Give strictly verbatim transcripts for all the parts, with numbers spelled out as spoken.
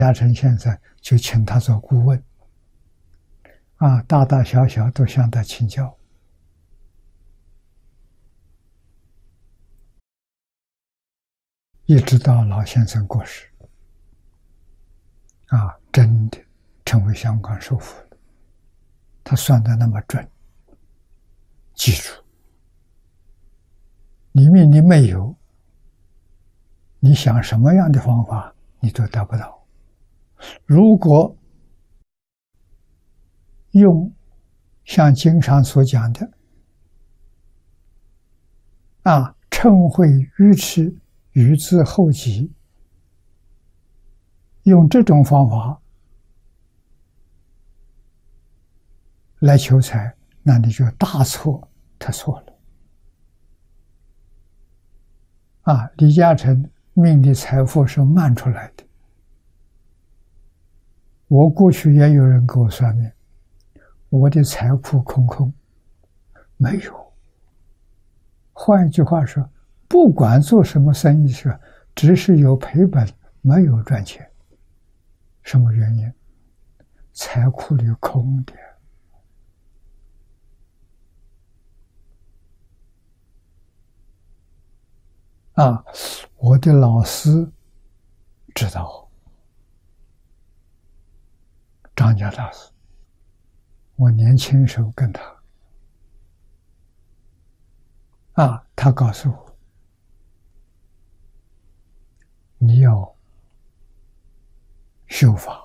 嘉诚现在就请他做顾问，啊，大大小小都向他请教。一直到老先生过世，啊，真的成为香港首富了。他算得那么准，记住，你命里没有，你想什么样的方法，你都得不到。如果用像经上所讲的，啊，嗔恚愚痴，愚之后己，用这种方法来求财，那你就大错特错了。啊，李嘉诚命的财富是慢出来的。我过去也有人给我算命，我的财库空空，没有。换一句话说，不管做什么生意是，只是有赔本，没有赚钱。什么原因？财库里空的。啊，我的老师知道，张家大师，我年轻时候跟他，啊，他告诉我，你要修法，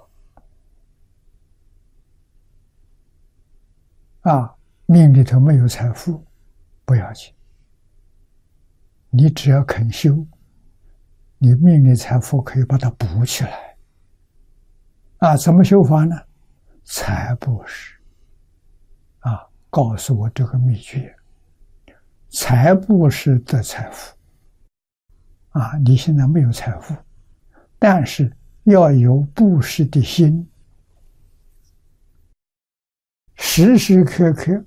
啊，命里头没有财富不要紧，你只要肯修，你命里财富可以把它补起来。啊，怎么修法呢？财布施，啊，告诉我这个秘诀。财布施得财富，啊，你现在没有财富，但是要有布施的心，时时刻刻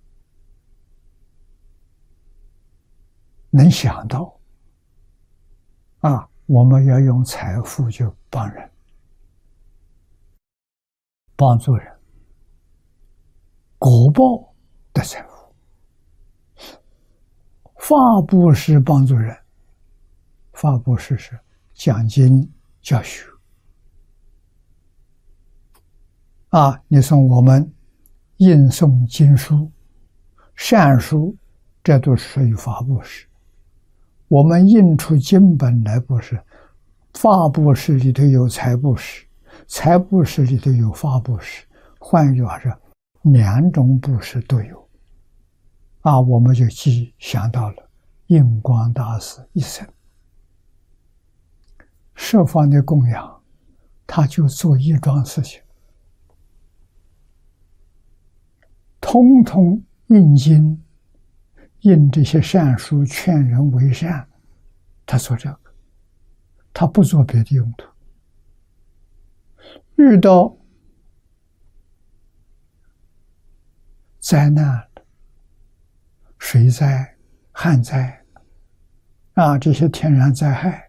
能想到，啊，我们要用财富去帮人，帮助人，果报得财富。法布施帮助人，法布施是讲经教学，啊，你送我们印诵经书、善书，这都属于法布施。我们印出经本来布施，法布施里头有财布施，财布施里头有法布施，换一句话说，两种布施都有。啊，我们就既想到了印光大师一生设方的供养，他就做一桩事情，通通印经，印这些善书，劝人为善，他做这个，他不做别的用途。遇到灾难，水灾、旱灾啊，这些天然灾害，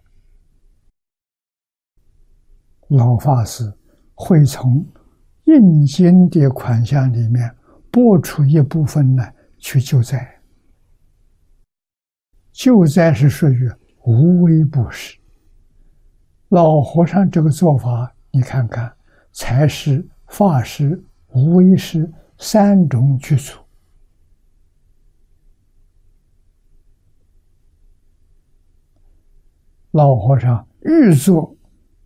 老法师会从印经的款项里面拨出一部分来去救灾。救灾是属于无微不施。老和尚这个做法，你看看，财施、法施、无微施三种具足。老和尚愈做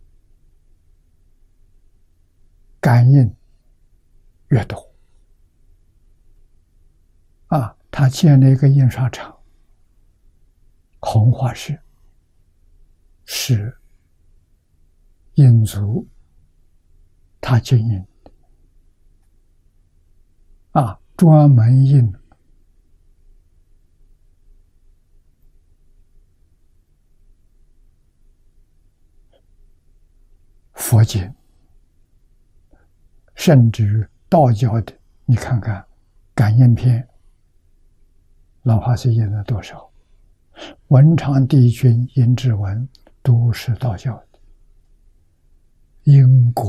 感应越多，啊，他建了一个印刷厂，弘化市是印族他经营的，啊，专门印佛经，甚至于道教的，你看看感应篇，老法师印了多少？文昌帝君尹志文都是道教的， 因